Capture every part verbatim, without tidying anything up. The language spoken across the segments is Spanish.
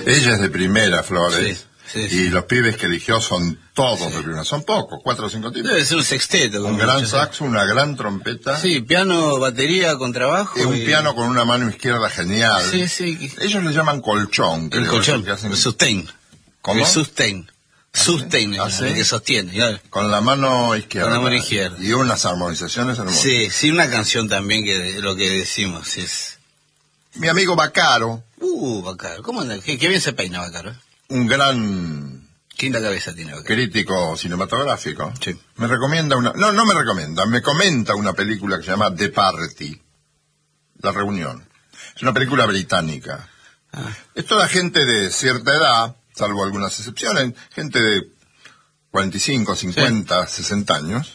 Ella es de primera, Flores. Sí. Sí, y sí. los pibes que eligió son todos Sí. de primera. Son pocos, cuatro o cinco tipos. Debe ser un sexteto. Un gran saxo, una gran trompeta. Sí, piano, batería, contrabajo. Y un y... piano con una mano izquierda genial. Sí, sí. Ellos le llaman colchón. El creo, colchón, que hacen... el sustain. ¿Cómo? El sustain. Sustain, ¿Ah, el sí? que sostiene. ¿Ya? Con la mano izquierda. Con la mano izquierda. Y unas armonizaciones hermosas. Sí, sí, una canción también que de, lo que decimos es... Mi amigo Baccaro. Uh, Baccaro, ¿cómo anda? Qué, qué bien se peina Baccaro. Un gran... Qué linda cabeza tiene Baccaro. Crítico cinematográfico. Sí. Me recomienda una... No, no me recomienda. Me comenta una película que se llama The Party. La Reunión. Es una película británica. Ah. Es toda gente de cierta edad, salvo algunas excepciones, gente de cuarenta y cinco, cincuenta, sí. sesenta años,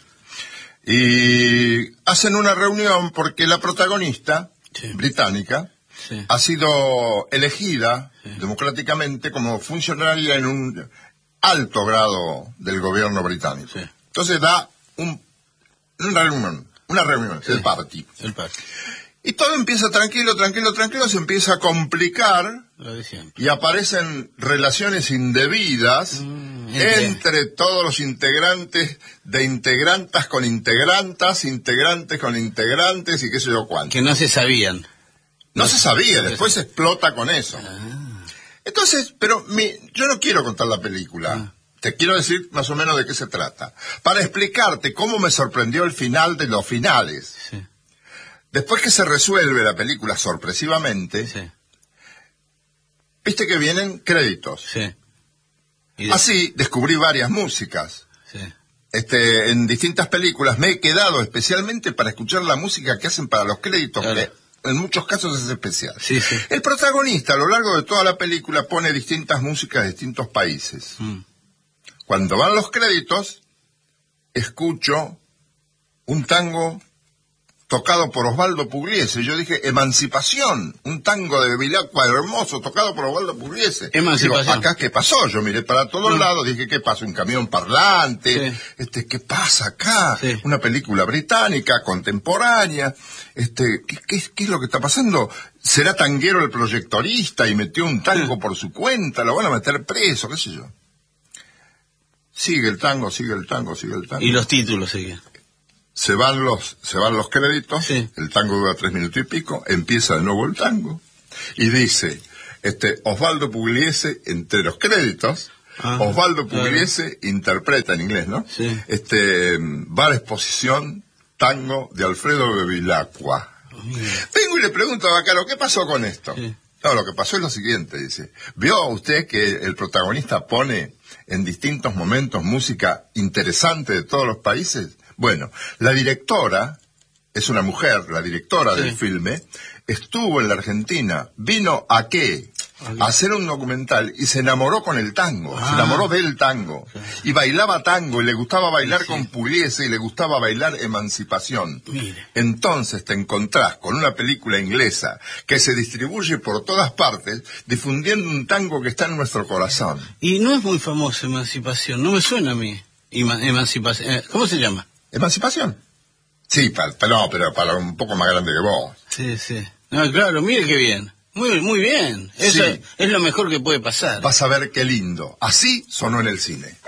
y hacen una reunión porque la protagonista, sí. británica, sí. ha sido elegida sí. democráticamente como funcionaria en un alto grado del gobierno británico. Sí. Entonces da un, una reunión, una reunión, sí. el party. El party. Y todo empieza tranquilo, tranquilo, tranquilo, se empieza a complicar y aparecen relaciones indebidas mm, entre... entre todos los integrantes, de integrantas con integrantas, integrantes con integrantes y qué sé yo cuánto. Que no se sabían. No, no se sabía, no después se explota con eso. Ah. Entonces, pero mi, yo no quiero contar la película. Ah. Te quiero decir más o menos de qué se trata. Para explicarte cómo me sorprendió el final de los finales. Sí. Después que se resuelve la película sorpresivamente, sí. viste que vienen créditos. Sí. De... Así descubrí varias músicas. Sí. Este, en distintas películas me he quedado especialmente para escuchar la música que hacen para los créditos, claro. que en muchos casos es especial. Sí, sí. El protagonista a lo largo de toda la película pone distintas músicas de distintos países. Mm. Cuando van los créditos, escucho un tango tocado por Osvaldo Pugliese. Yo dije, Emancipación, un tango de Bevilacqua hermoso, tocado por Osvaldo Pugliese. Emancipación. Digo, ¿acá qué pasó? Yo miré para todos sí. lados, dije, ¿qué pasa? Un camión parlante, sí. este, ¿qué pasa acá? Sí. Una película británica, contemporánea, este, ¿qué, qué, qué es lo que está pasando? ¿Será tanguero el proyectorista y metió un tango sí. por su cuenta? ¿Lo van a meter preso? ¿Qué sé yo? Sigue el tango, sigue el tango, sigue el tango. Y los títulos siguen. Se van los, se van los créditos, sí. el tango dura tres minutos y pico, empieza de nuevo el tango, y dice, este, Osvaldo Pugliese, entre los créditos, ah, Osvaldo Pugliese claro. interpreta en inglés, ¿no? Sí. Este, va a la exposición tango de Alfredo Bevilacqua. Oh, Vengo y le pregunto a Baccaro, ¿qué pasó con esto? Sí. No, lo que pasó es lo siguiente, dice, ¿vio usted que el protagonista pone en distintos momentos música interesante de todos los países? Bueno, la directora, es una mujer, la directora sí. del filme, estuvo en la Argentina, vino a qué? A hacer un documental y se enamoró con el tango, ah. se enamoró del tango, sí. y bailaba tango, y le gustaba bailar sí. con Pugliese, y le gustaba bailar Emancipación. Mire. Entonces te encontrás con una película inglesa que se distribuye por todas partes, difundiendo un tango que está en nuestro corazón. Y no es muy famoso Emancipación, no me suena a mí. Ema- Emancipación, ¿cómo se llama? ¿Emancipación? Sí, para, no, pero para un poco más grande que vos. Sí, sí. No, claro, mire qué bien. Muy, muy bien. Eso sí. es lo mejor que puede pasar. Vas a ver qué lindo. Así sonó en el cine.